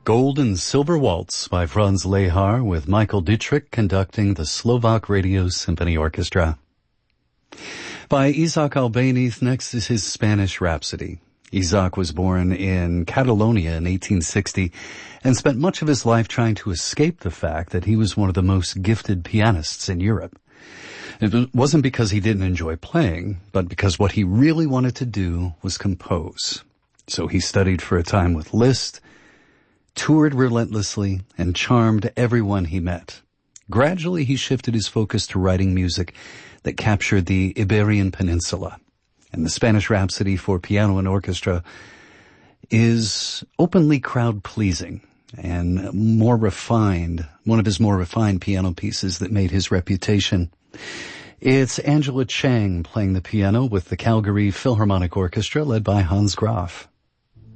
Gold and Silver Waltz by Franz Lehár with Michael Dietrich conducting the Slovak Radio Symphony Orchestra. By Isaac Albéniz, next is his Spanish Rhapsody. Isaac was born in Catalonia in 1860 and spent much of his life trying to escape the fact that he was one of the most gifted pianists in Europe. It wasn't because he didn't enjoy playing, but because what he really wanted to do was compose. So he studied for a time with Liszt, toured relentlessly, and charmed everyone he met. Gradually, he shifted his focus to writing music that captured the Iberian Peninsula. And the Spanish Rhapsody for piano and orchestra is openly crowd-pleasing and more refined, one of his more refined piano pieces that made his reputation. It's Angela Chang playing the piano with the Calgary Philharmonic Orchestra led by Hans Graf.